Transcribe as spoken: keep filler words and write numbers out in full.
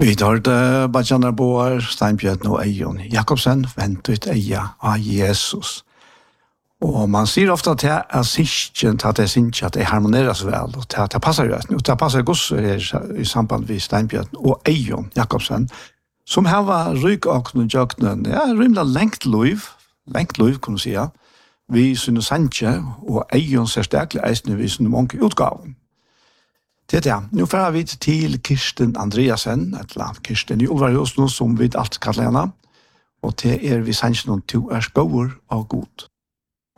Vi tar det Bajanar Boar, Steinbjørn og Eion Jakobsen, ventet eia av Jesus. Og man sier ofte at det er sikkert at det er sikkert at det harmoneres vel, og det, det passer jo. Og det passer også i samband med Steinbjørn og Eion Jakobsen, som har vært rykakne og jøkne, ja, rymlig lengt liv, lengt liv, kan du si, vi synes sanje, og Eion ser sterkelig eisende vi synes mange utgaven. Det er det. Nå får vi til Kirsten Andreasen, et eller annet Kirsten i Olvarhus, som vi alt kaller henne, og det er vi sanje noen to er skåer av god.